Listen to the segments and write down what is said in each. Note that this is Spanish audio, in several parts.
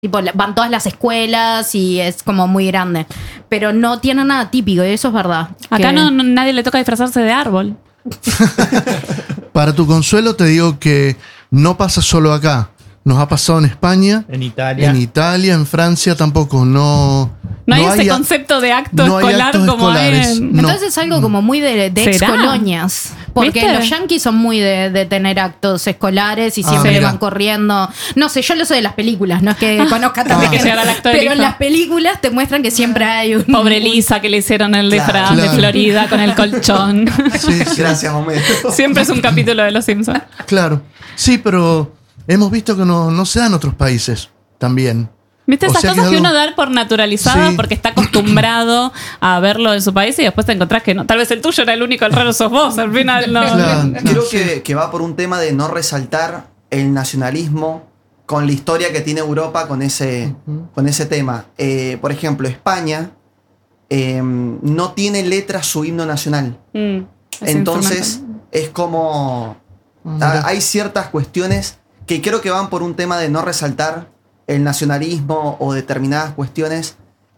Tipo, van todas las escuelas y es como muy grande. Pero no tiene nada típico, y eso es verdad. Acá nadie le toca disfrazarse de árbol. Para tu consuelo te digo que no pasa solo acá. Nos ha pasado en España, En Italia. en Francia tampoco. No hay ese concepto de acto no hay escolar actos como escolares. hay en... No. Entonces es algo como muy de ex ¿Será? colonias. Porque ¿Viste? los yanquis son muy de tener actos escolares y siempre mira. van corriendo. No sé, yo lo sé de las películas, no es que conozca también. que llegar al acto de Pero en Lisa. las películas te muestran que siempre hay un... Pobre Lisa que le hicieron el disfraz de Claro. Florida con el colchón. Sí, sí, Gracias, Homero. Siempre es un capítulo de Los Simpsons. claro. Sí, pero hemos visto que no se da en otros países también. ¿Viste O esas sea que cosas que algo- uno da por naturalizadas Sí. porque está acostumbrado a verlo en su país y después te encontrás que no? Tal vez el tuyo era el único, el raro sos vos. Al final no. Claro. Creo que va por un tema de no resaltar el nacionalismo con la historia que tiene Europa con ese tema. Por ejemplo, España no tiene letra su himno nacional. Es Entonces instrumental. es como... hay ciertas cuestiones que creo que van por un tema de no resaltar el nacionalismo o determinadas cuestiones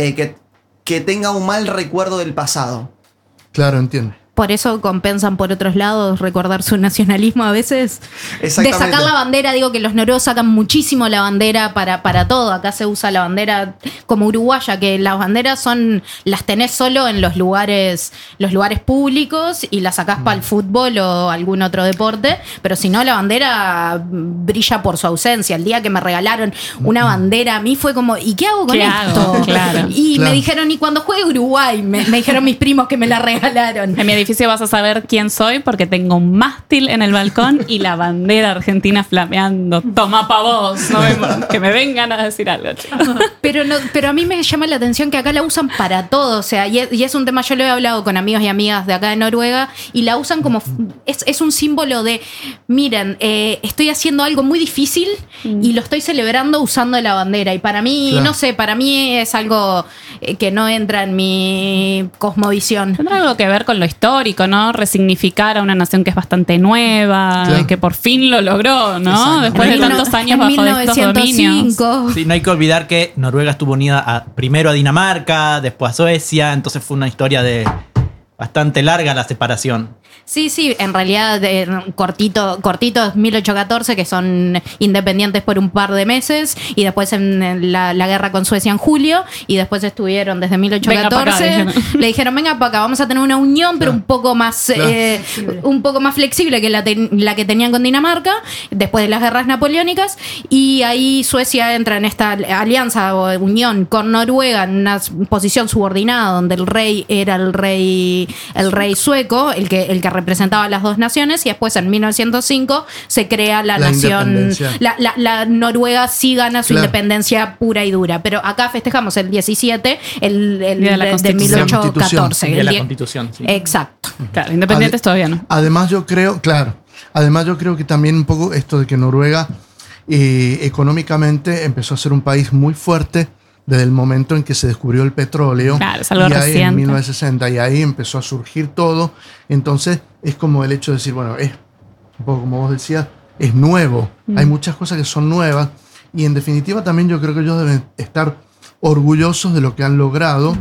que tenga un mal recuerdo del pasado. Claro, entiendo. Por eso compensan por otros lados recordar su nacionalismo a veces. De Exactamente. sacar la bandera, digo que los noruegos sacan muchísimo la bandera para todo. Acá se usa la bandera como uruguaya, que las banderas las tenés solo en los lugares públicos y las sacás para el fútbol o algún otro deporte. Pero si no, la bandera brilla por su ausencia. El día que me regalaron una bandera a mí fue como, ¿y qué hago con ¿Qué esto? hago? Claro. Y Claro. me dijeron, ¿y cuando juegue Uruguay? Me dijeron mis primos que me la regalaron. En mi edificio vas a saber quién soy porque tengo un mástil en el balcón y la bandera argentina flameando. Toma pa' vos. Que me vengan a decir algo, chicos. Pero a mí me llama la atención que acá la usan para todo, o sea, y es un tema, yo lo he hablado con amigos y amigas de acá de Noruega, y la usan como, es un símbolo de, miren, estoy haciendo algo muy difícil y lo estoy celebrando usando la bandera, y para mí, Claro. no sé, para mí es algo que no entra en mi cosmovisión. Tendrá algo que ver con lo histórico, ¿no? Resignificar a una nación que es bastante nueva, Claro. y que por fin lo logró, ¿no? Exacto. Después de En tantos años en bajo de estos dominios. 1905. Sí, no hay que olvidar que Noruega estuvo unida primero a Dinamarca, después a Suecia, entonces fue una historia de bastante larga la separación. Sí, en realidad cortito es 1814, que son independientes por un par de meses, y después en la guerra con Suecia en julio, y después estuvieron desde 1814. Venga pa' acá, le dijeron, venga para acá, vamos a tener una unión, pero un poco más flexible que la que tenían con Dinamarca, después de las guerras napoleónicas, y ahí Suecia entra en esta alianza o unión con Noruega en una posición subordinada, donde el rey era el rey sueco, el que representaba a las dos naciones, y después en 1905 se crea la nación, independencia. la Noruega sí gana su Claro. independencia pura y dura, pero acá festejamos el 17, el Día de la de Constitución. 1814. El día de la día- Constitución, sí. Exacto. Claro, independientes todavía no. Además yo creo que también un poco esto de que Noruega económicamente empezó a ser un país muy fuerte desde el momento en que se descubrió el petróleo. Claro, es algo y ahí reciente. en 1960, y ahí empezó a surgir todo. Entonces es como el hecho de decir, bueno, es un poco como vos decías, es nuevo. Hay muchas cosas que son nuevas, y en definitiva también yo creo que ellos deben estar orgullosos de lo que han logrado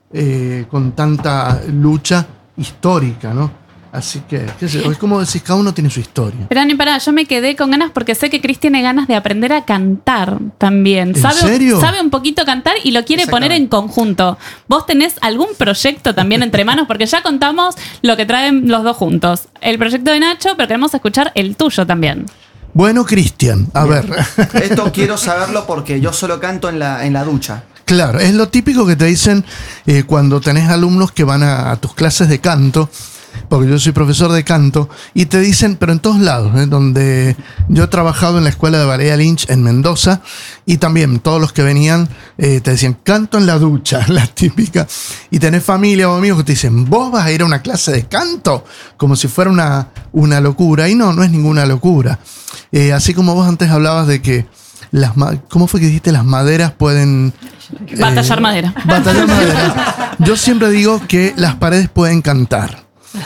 con tanta lucha histórica, ¿no? Así que, qué sé yo, es como decís, cada uno tiene su historia. Pero ni pará, yo me quedé con ganas porque sé que Chris tiene ganas de aprender a cantar también. ¿En serio? Sabe un poquito cantar y lo quiere poner en conjunto. ¿Vos tenés algún proyecto también entre manos? Porque ya contamos lo que traen los dos juntos. El proyecto de Nacho, pero queremos escuchar el tuyo también. Bueno, Cristian, a ver. Esto quiero saberlo porque yo solo canto en la ducha. Claro, es lo típico que te dicen cuando tenés alumnos que van a tus clases de canto, porque yo soy profesor de canto, y te dicen, pero en todos lados, donde yo he trabajado en la escuela de Valeria Lynch en Mendoza, y también todos los que venían te decían, canto en la ducha, la típica, y tenés familia o amigos que te dicen, ¿vos vas a ir a una clase de canto? Como si fuera una locura, y no es ninguna locura. Así como vos antes hablabas de que ¿cómo fue que dijiste? Las maderas pueden... Batallar madera. Batallar madera. Yo siempre digo que las paredes pueden cantar.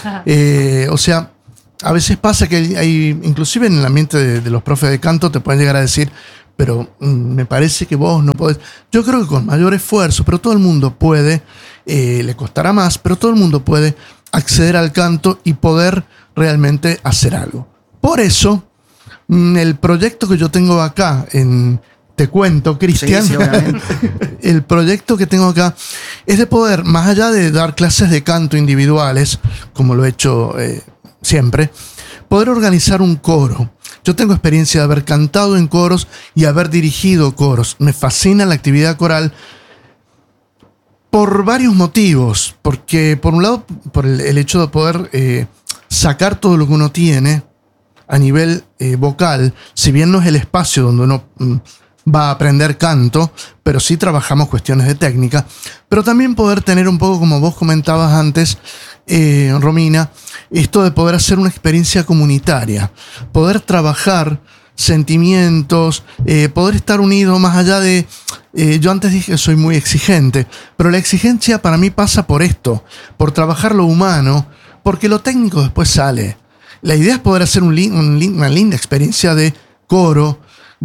O sea, a veces pasa que hay inclusive en el ambiente de los profes de canto, te pueden llegar a decir, pero me parece que vos no podés. Yo creo que con mayor esfuerzo, pero todo el mundo puede, le costará más, pero todo el mundo puede acceder al canto y poder realmente hacer algo. Por eso, el proyecto que yo tengo acá, te cuento, Cristian, Sí, obviamente. el proyecto que tengo acá es de poder, más allá de dar clases de canto individuales, como lo he hecho siempre, poder organizar un coro. Yo tengo experiencia de haber cantado en coros y haber dirigido coros. Me fascina la actividad coral por varios motivos. Porque, por un lado, por el hecho de poder sacar todo lo que uno tiene a nivel vocal, si bien no es el espacio donde uno va a aprender canto, pero sí trabajamos cuestiones de técnica, pero también poder tener un poco, como vos comentabas antes, Romina, esto de poder hacer una experiencia comunitaria, poder trabajar sentimientos, poder estar unido más allá de... yo antes dije que soy muy exigente, pero la exigencia para mí pasa por esto, por trabajar lo humano, porque lo técnico después sale. La idea es poder hacer una linda experiencia de coro,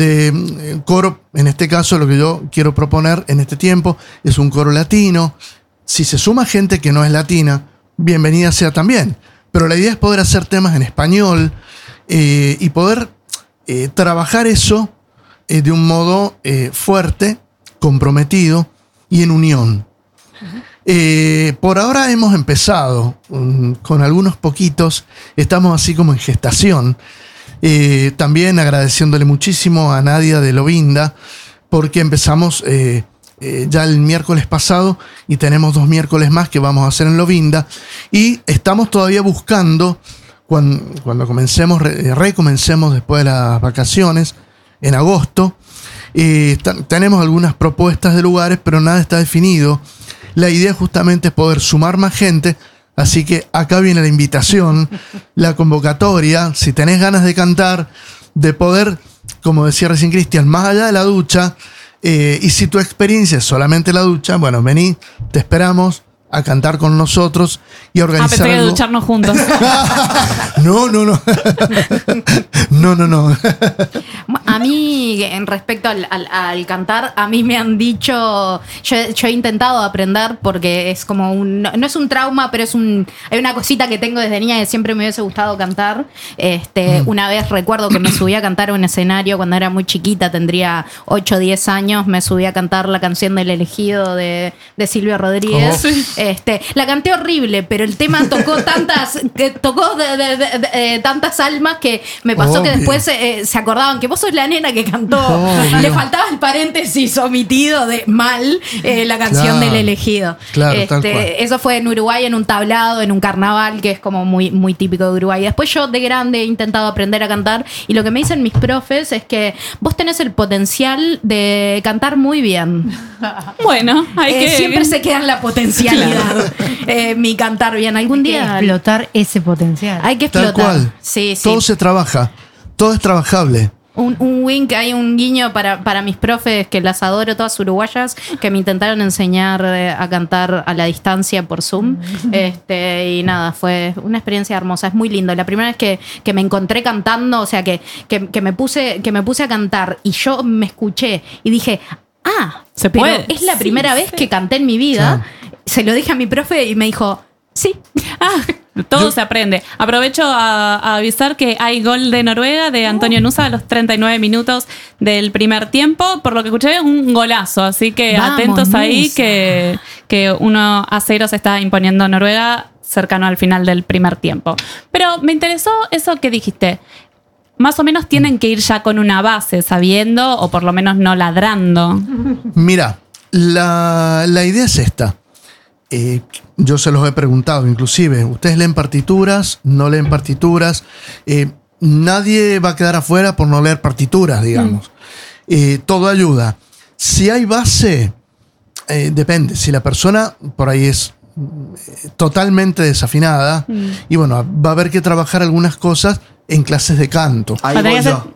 en este caso lo que yo quiero proponer en este tiempo es un coro latino. Si se suma gente que no es latina, bienvenida sea también. Pero la idea es poder hacer temas en español y poder trabajar eso de un modo fuerte, comprometido y en unión. Por ahora hemos empezado con algunos poquitos, estamos así como en gestación. También agradeciéndole muchísimo a Nadia de Lovinda, porque empezamos ya el miércoles pasado y tenemos 2 miércoles más que vamos a hacer en Lovinda, y estamos todavía buscando cuando comencemos, recomencemos después de las vacaciones en agosto. Tenemos algunas propuestas de lugares, pero nada está definido. La idea justamente es poder sumar más gente. Así que acá viene la invitación, la convocatoria, si tenés ganas de cantar, de poder, como decía recién Cristian, más allá de la ducha, y si tu experiencia es solamente la ducha, bueno, vení, te esperamos a cantar con nosotros y a organizar pensé que algo. ducharnos juntos. No. No. A mí, en respecto al cantar, a mí me han dicho, yo he intentado aprender porque es como no es un trauma, pero hay una cosita que tengo desde niña que siempre me hubiese gustado cantar. Una vez recuerdo que me subí a cantar a un escenario cuando era muy chiquita, tendría 8 o 10 años, me subí a cantar la canción del elegido de Silvio Rodríguez. Oh. La canté horrible, pero el tema tocó tantas almas que me pasó que después se acordaban que vos sos la nena que cantó. Le faltaba el paréntesis omitido de mal la canción del elegido. Claro, tal cual. Eso fue en Uruguay, en un tablado, en un carnaval, que es como muy, muy típico de Uruguay. Después yo de grande he intentado aprender a cantar y lo que me dicen mis profes es que vos tenés el potencial de cantar muy bien. Bueno, siempre se queda en la potencialidad. Mi cantar bien. Algún Hay que día explotar ese potencial. hay que explotar. Tal cual. Sí. Todo se trabaja, todo es trabajable. Un wink, hay un guiño para mis profes, que las adoro, todas uruguayas, que me intentaron enseñar a cantar a la distancia por Zoom. Y nada, fue una experiencia hermosa, es muy lindo. La primera vez que me encontré cantando, o sea, que me puse a cantar y yo me escuché y dije, se pero puede. es la primera vez que canté en mi vida. Claro. Se lo dije a mi profe y me dijo, sí. Todo se aprende. Aprovecho a avisar que hay gol de Noruega de Antonio Nusa a los 39 minutos del primer tiempo. Por lo que escuché, un golazo. Así que Vamos, atentos ahí Nusa. que 1-0 se está imponiendo Noruega cercano al final del primer tiempo. Pero me interesó eso que dijiste. Más o menos tienen que ir ya con una base, sabiendo o por lo menos no ladrando. Mira, la idea es esta. Yo se los he preguntado, inclusive, ¿ustedes leen partituras? ¿No leen partituras? Nadie va a quedar afuera por no leer partituras, digamos. Todo ayuda. Si hay base, depende. Si la persona por ahí es totalmente desafinada, y bueno, va a haber que trabajar algunas cosas en clases de canto. Ahí voy yo.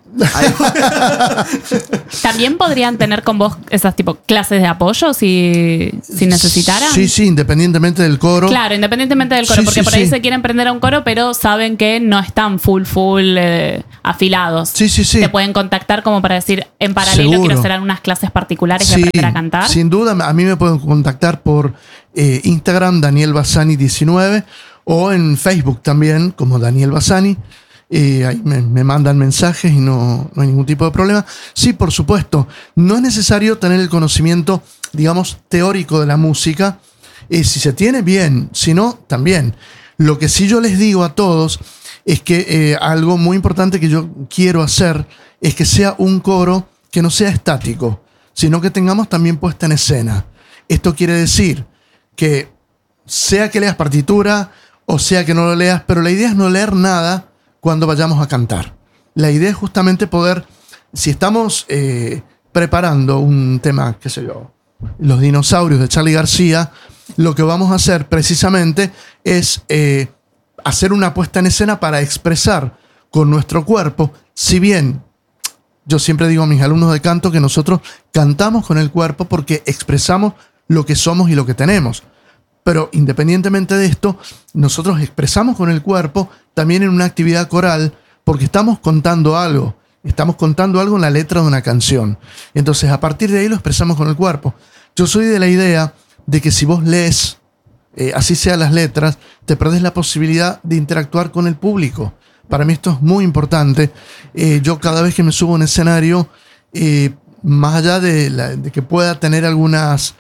¿También podrían tener con vos esas tipo clases de apoyo si necesitaran? Sí, independientemente del coro. Claro, independientemente del coro, Sí, porque sí, por ahí sí. se quieren prender a un coro, pero saben que no están full afilados. Sí. Te pueden contactar como para decir, en paralelo Seguro. quiero hacer unas clases particulares de Sí, aprender a cantar. sin duda, a mí me pueden contactar por Instagram, Daniel Bassani 19, o en Facebook también, como Daniel Bassani. Ahí me mandan mensajes y no hay ningún tipo de problema. Sí, por supuesto, no es necesario tener el conocimiento, digamos, teórico de la música. Si se tiene, bien. Si no, también. Lo que sí yo les digo a todos es que algo muy importante que yo quiero hacer es que sea un coro que no sea estático, sino que tengamos también puesta en escena. Esto quiere decir que sea que leas partitura o sea que no lo leas, pero la idea es no leer nada cuando vayamos a cantar. La idea es justamente poder, si estamos preparando un tema, qué sé yo, Los dinosaurios de Charly García, lo que vamos a hacer precisamente es hacer una puesta en escena para expresar con nuestro cuerpo, si bien yo siempre digo a mis alumnos de canto que nosotros cantamos con el cuerpo porque expresamos lo que somos y lo que tenemos. Pero independientemente de esto, nosotros expresamos con el cuerpo también en una actividad coral porque estamos contando algo. Estamos contando algo en la letra de una canción. Entonces, a partir de ahí lo expresamos con el cuerpo. Yo soy de la idea de que si vos lees, así sean las letras, te perdés la posibilidad de interactuar con el público. Para mí esto es muy importante. Yo cada vez que me subo a un escenario, más allá de que pueda tener algunas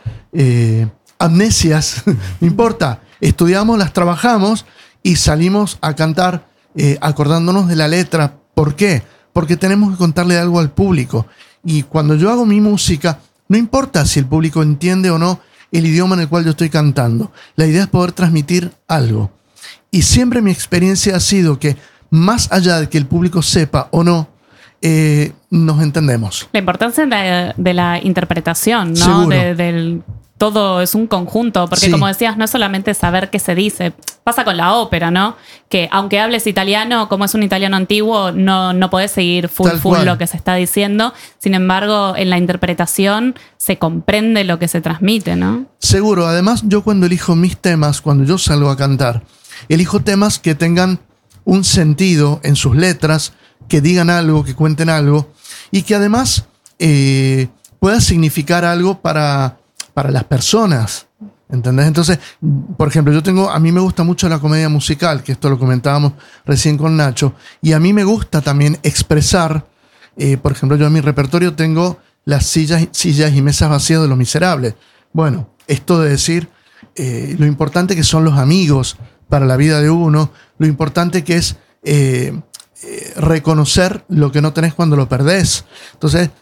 amnesias, no importa, estudiamos, las trabajamos y salimos a cantar acordándonos de la letra. ¿Por qué? Porque tenemos que contarle algo al público. Y cuando yo hago mi música, no importa si el público entiende o no el idioma en el cual yo estoy cantando. La idea es poder transmitir algo. Y siempre mi experiencia ha sido que más allá de que el público sepa o no, nos entendemos. La importancia de la interpretación, ¿no? Seguro. Todo es un conjunto, porque Sí. como decías, no es solamente saber qué se dice. Pasa con la ópera, ¿no? Que aunque hables italiano, como es un italiano antiguo, no podés seguir full cual. lo que se está diciendo. Sin embargo, en la interpretación se comprende lo que se transmite, ¿no? Seguro. Además, yo cuando elijo mis temas, cuando yo salgo a cantar, elijo temas que tengan un sentido en sus letras, que digan algo, que cuenten algo, y que además pueda significar algo para las personas, ¿entendés? Entonces, por ejemplo, a mí me gusta mucho la comedia musical, que esto lo comentábamos recién con Nacho, y a mí me gusta también expresar, por ejemplo, yo en mi repertorio tengo las sillas y mesas vacías de Los Miserables. Bueno, esto de decir lo importante que son los amigos para la vida de uno, lo importante que es reconocer lo que no tenés cuando lo perdés. Entonces,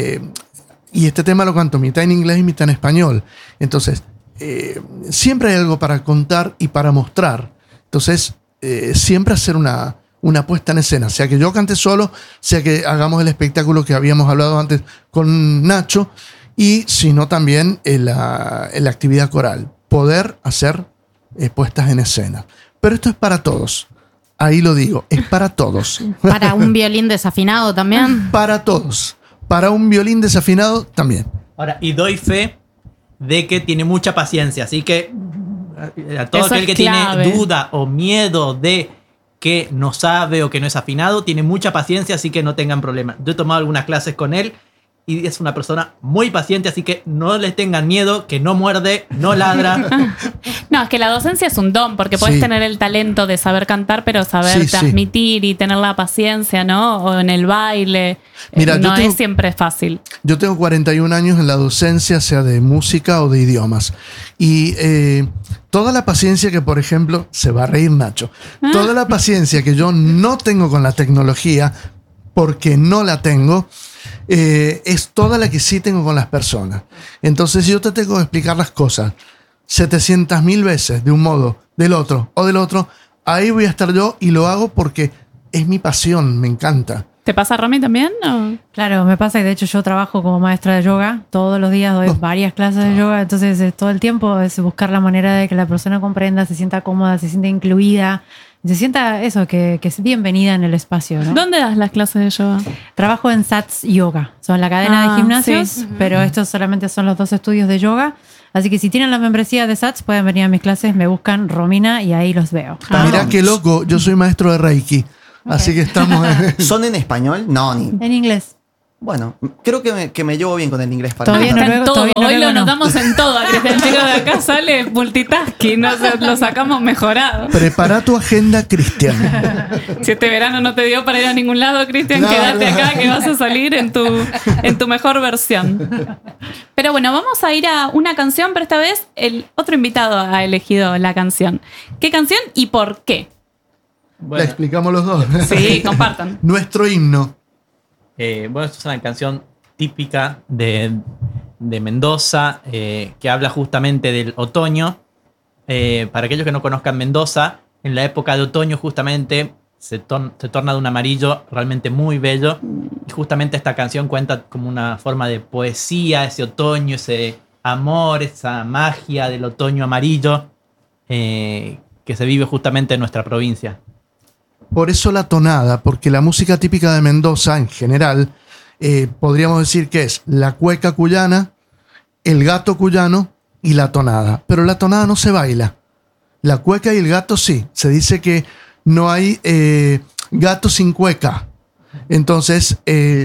y este tema lo canto mitad en inglés y mitad en español. Entonces, siempre hay algo para contar y para mostrar. Entonces, siempre hacer una puesta en escena, sea que yo cante solo, sea que hagamos el espectáculo que habíamos hablado antes con Nacho, y si no también en la actividad coral. Poder hacer puestas en escena. Pero esto es para todos. Ahí lo digo, es para todos. Para un violín desafinado también. Para todos. Para un violín desafinado también. Ahora, y doy fe de que tiene mucha paciencia, así que a todo Eso aquel es que clave. tiene duda o miedo de que no sabe o que no es afinado, tiene mucha paciencia, así que no tengan problema. Yo he tomado algunas clases con él y es una persona muy paciente, así que no les tengan miedo, que no muerde, no ladra. No, es que la docencia es un don, porque puedes Sí. tener el talento de saber cantar, pero saber Sí, sí. transmitir y tener la paciencia, ¿no? O en el baile. Mira, no yo tengo- es siempre fácil. Yo tengo 41 años en la docencia, sea de música o de idiomas. Y toda la paciencia que, por ejemplo, se va a reír Nacho, toda la paciencia que yo no tengo con la tecnología, porque no la tengo, es toda la que sí tengo con las personas. Entonces, si yo te tengo que explicar las cosas 700.000 veces de un modo, del otro o del otro, ahí voy a estar yo y lo hago porque es mi pasión, me encanta. ¿Te pasa, Romy, también? ¿O? Claro, me pasa que de hecho yo trabajo como maestra de yoga. Todos los días doy varias clases de yoga. Entonces todo el tiempo es buscar la manera de que la persona comprenda, se sienta cómoda, se sienta incluida. Se sienta eso, que es bienvenida en el espacio, ¿no? ¿Dónde das las clases de yoga? Trabajo en Sats Yoga. Son la cadena de gimnasios, sí. pero estos solamente son los 2 estudios de yoga. Así que si tienen la membresía de Sats, pueden venir a mis clases, me buscan Romina y ahí los veo. Mirá qué loco, yo soy maestro de Reiki. Así que estamos... ¿Son en español? No, ni. En inglés. Bueno, creo que me llevo bien con el inglés para Todavía mí. no. Está en todo. Todavía Hoy lo no. notamos en todo. A Cristian Chico de acá sale multitasking. No sé, lo sacamos mejorado. Prepara tu agenda, Cristian. Si este verano no te dio para ir a ningún lado, Cristian, No, quédate no. acá que vas a salir en tu mejor versión. Pero bueno, vamos a ir a una canción, pero esta vez el otro invitado ha elegido la canción. ¿Qué canción y por qué? La explicamos los dos. Sí, compartan. Nuestro himno. Bueno, esto es una canción típica de Mendoza, que habla justamente del otoño. Para aquellos que no conozcan Mendoza, en la época de otoño justamente se torna de un amarillo realmente muy bello. Y justamente esta canción cuenta como una forma de poesía, ese otoño, ese amor, esa magia del otoño amarillo que se vive justamente en nuestra provincia. Por eso la tonada, porque la música típica de Mendoza, en general, podríamos decir que es la cueca cuyana, el gato cuyano y la tonada. Pero la tonada no se baila. La cueca y el gato sí. Se dice que no hay gato sin cueca. Entonces,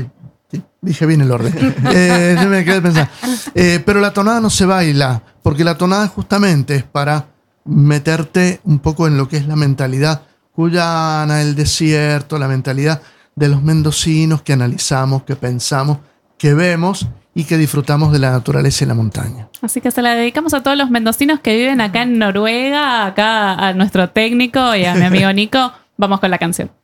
dije bien el orden. Me quedé pensando. Pero la tonada no se baila, porque la tonada justamente es para meterte un poco en lo que es la mentalidad cuyana, el desierto, la mentalidad de los mendocinos que analizamos, que pensamos, que vemos y que disfrutamos de la naturaleza y la montaña. Así que se la dedicamos a todos los mendocinos que viven acá en Noruega, acá a nuestro técnico y a mi amigo Nico. Vamos con la canción.